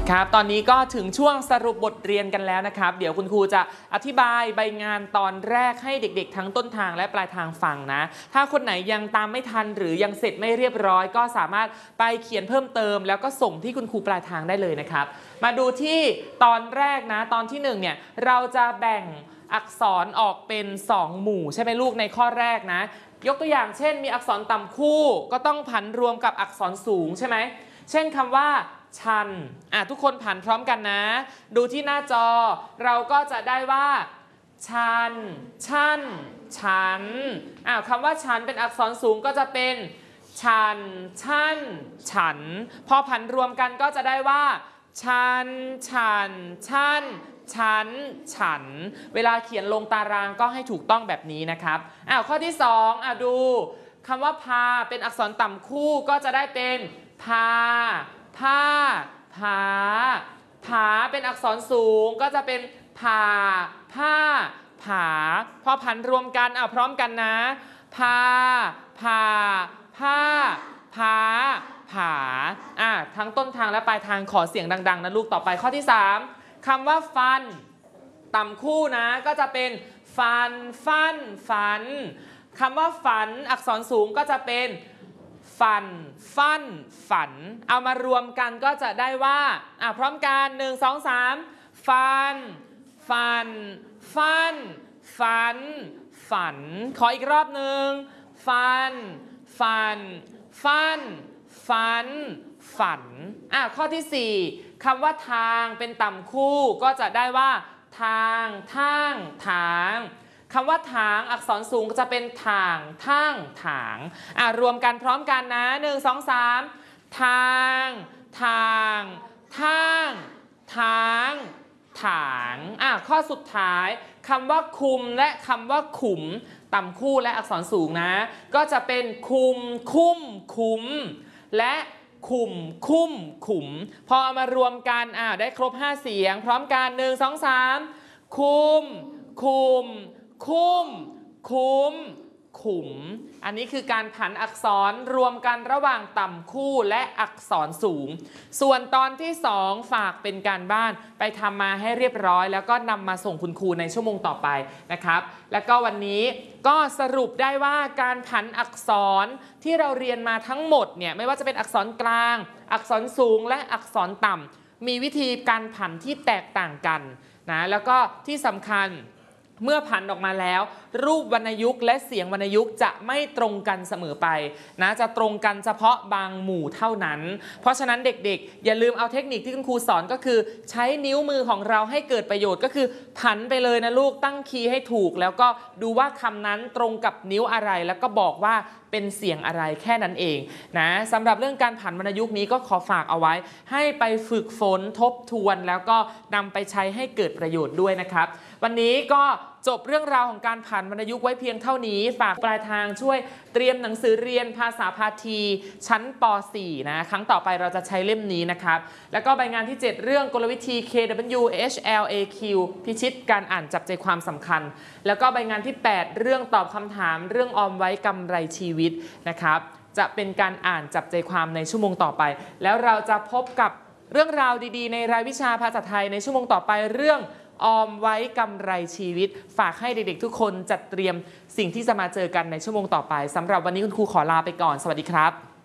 ครับตอนนี้ก็ถึงช่วงสรุปบทเรียนกันแล้วนะครับเดี๋ยวคุณครูจะอธิบายใบงานตอนแรกให้เด็กๆทั้งต้นทางและปลายทางฟังนะถ้าคนไหนยังตามไม่ทันหรือยังเสร็จไม่เรียบร้อยก็สามารถไปเขียนเพิ่มเติมแล้วก็ส่งที่คุณครูปลายทางได้เลยนะครับมาดูที่ตอนแรกนะตอนที่1เนี่ยเราจะแบ่งอักษรออกเป็น2หมู่ใช่ไหมลูกในข้อแรกนะยกตัวอย่างเช่นมีอักษรต่ำคู่ก็ต้องผันรวมกับอักษรสูงใช่ไหมเช่นคำว่าชันทุกคนผันพร้อมกันนะดูที่หน้าจอเราก็จะได้ว่าชันชั่นฉันคำว่าฉันเป็นอักษรสูงก็จะเป็นชันชั่นฉันพอผันรวมกันก็จะได้ว่าชันฉันชั่นฉันฉันเวลาเขียนลงตารางก็ให้ถูกต้องแบบนี้นะครับข้อที่2ดูคำว่าพาเป็นอักษรต่ำคู่ก็จะได้เป็นพาผ้าผาผาเป็นอักษรสูงก็จะเป็นผ่าผ้าผาพอผันรวมกันพร้อมกันนะพาผ่าผ้าผาผาทั้งต้นทางและปลายทางขอเสียงดังๆนะลูกต่อไปข้อที่3คำว่าฟันต่ำคู่นะก็จะเป็นฟันฟันฝันคำว่าฝันอักษรสูงก็จะเป็นฟันฟันฝันเอามารวมกันก็จะได้ว่าพร้อมกัน1 2 3ฟันฟันฟันฝันฝันขออีกรอบหนึ่งฟันฟันฟันฝันฝันข้อที่4คำว่าทางเป็นต่ำคู่ก็จะได้ว่าทางทางถางคำว่าถางอักษรสูงก็จะเป็นถางทางถางรวมกันพร้อมกันนะ1 2 3ทางทางทางถางถางข้อสุดท้ายคำว่าคุมและคำว่าขุมต่ำคู่และอักษรสูงนะก็จะเป็นคุมคุ้มขุมและขุมคุ้มขุมพอเอามารวมกันได้ครบ5เสียงพร้อมกัน1 2 3คุมคุมคุ้มคุ้มขุมอันนี้คือการผันอักษรรวมกันระหว่างต่ำคู่และอักษรสูงส่วนตอนที่2ฝากเป็นการบ้านไปทำมาให้เรียบร้อยแล้วก็นำมาส่งคุณครูในชั่วโมงต่อไปนะครับแล้วก็วันนี้ก็สรุปได้ว่าการผันอักษรที่เราเรียนมาทั้งหมดเนี่ยไม่ว่าจะเป็นอักษรกลางอักษรสูงและอักษรต่ำมีวิธีการผันที่แตกต่างกันนะแล้วก็ที่สำคัญเมื่อผันออกมาแล้วรูปวรรณยุกต์และเสียงวรรณยุกต์จะไม่ตรงกันเสมอไปนะจะตรงกันเฉพาะบางหมู่เท่านั้นเพราะฉะนั้นเด็กๆอย่าลืมเอาเทคนิคที่คุณครูสอนก็คือใช้นิ้วมือของเราให้เกิดประโยชน์ก็คือผันไปเลยนะลูกตั้งคีย์ให้ถูกแล้วก็ดูว่าคำนั้นตรงกับนิ้วอะไรแล้วก็บอกว่าเป็นเสียงอะไรแค่นั้นเองนะสำหรับเรื่องการผันวรรณยุกต์นี้ก็ขอฝากเอาไว้ให้ไปฝึกฝนทบทวนแล้วก็นำไปใช้ให้เกิดประโยชน์ด้วยนะครับวันนี้ก็จบเรื่องราวของการผันวรรณยุกต์ไว้เพียงเท่านี้ฝากปลายทางช่วยเตรียมหนังสือเรียนภาษาพาทีชั้นป .4 นะครั้งต่อไปเราจะใช้เล่มนี้นะครับแล้วก็ใบงานที่7เรื่องกลวิธี KW HLAQ พิชิตการอ่านจับใจความสำคัญแล้วก็ใบงานที่8เรื่องตอบคำถามเรื่องออมไว้กำไรชีวิตนะครับจะเป็นการอ่านจับใจความในชั่วโมงต่อไปแล้วเราจะพบกับเรื่องราวดีๆในรายวิชาภาษาไทยในชั่วโมงต่อไปเรื่องออมไว้กำไรชีวิตฝากให้เด็กๆทุกคนจัดเตรียมสิ่งที่จะมาเจอกันในชั่วโมงต่อไปสำหรับวันนี้คุณครูขอลาไปก่อนสวัสดีครับ